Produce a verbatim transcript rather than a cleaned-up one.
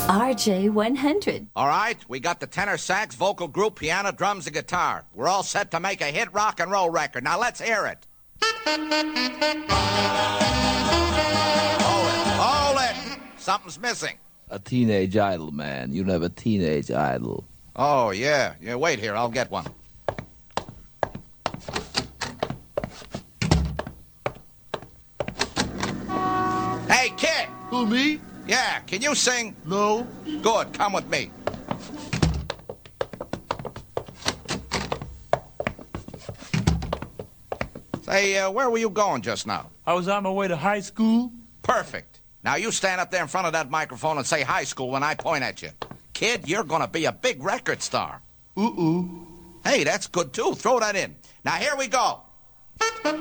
R J one hundred. All right, we got the tenor sax, vocal group, piano, drums, and guitar. We're all set to make a hit rock and roll record. Now let's hear it. Hold it, hold it. Something's missing. A teenage idol, man. You have a teenage idol. Oh, yeah. Yeah, wait here. I'll get one. Hey, kid. Who, me? Yeah, can you sing? No. Good, come with me. Say, uh, where were you going just now? I was on my way to high school. Perfect. Now you stand up there in front of that microphone and say high school when I point at you. Kid, you're going to be a big record star. Uh-uh. Hey, that's good, too. Throw that in. Now, here we go.